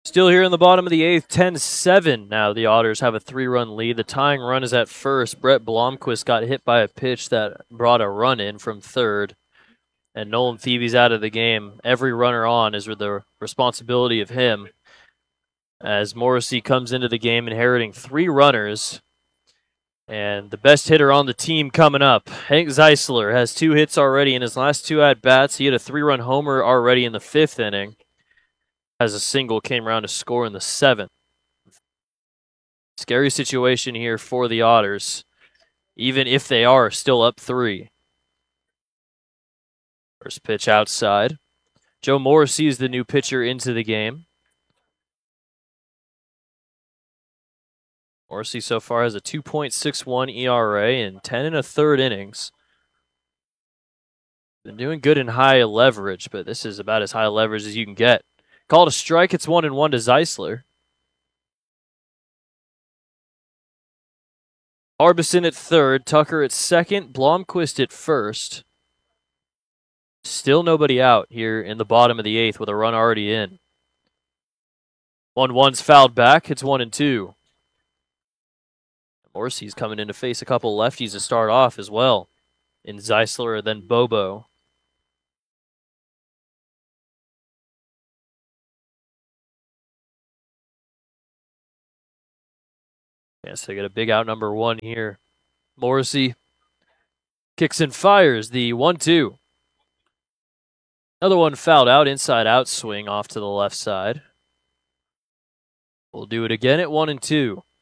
Still here in the bottom of the eighth, 10-7. Now the Otters have a 3-run lead. The tying run is at first. Brett Blomquist got hit by a pitch that brought a run in from third. And Nolan Phoebe's out of the game. Every runner on is the responsibility of him. As Morrissey comes into the game inheriting 3 runners. And the best hitter on the team coming up, Hank Zeisler, has 2 hits already in his last 2 at-bats. He had a 3-run homer already in the 5th inning. As a single came around to score in the 7th. Scary situation here for the Otters, even if they are still up 3. First pitch outside. Joe Morrissey is the new pitcher into the game. Morrissey so far has a 2.61 ERA in 10 1/3 innings. Been doing good in high leverage, but this is about as high leverage as you can get. Called a strike, it's 1-1 to Zeisler. Harbison at third, Tucker at second, Blomquist at first. Still nobody out here in the bottom of the 8th with a run already in. 1-1's fouled back, it's 1-2. Morrissey's coming in to face a couple lefties to start off as well. In Zeisler, then Bobo. Yes, they get a big out number 1 here. Morrissey kicks and fires the 1-2. Another one fouled out, inside out swing off to the left side. We'll do it again at 1-2.